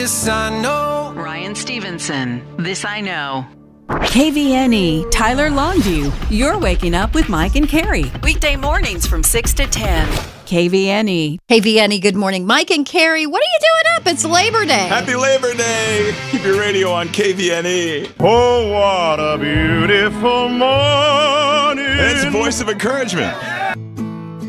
This I know. Ryan Stevenson, This I Know. KVNE, Tyler Longview. You're waking up with Mike and Carrie. Weekday mornings from 6 to 10. KVNE. KVNE, good morning. Mike and Carrie, what are you doing up? It's Labor Day. Happy Labor Day. Keep your radio on KVNE. Oh, what a beautiful morning. It's a voice of encouragement.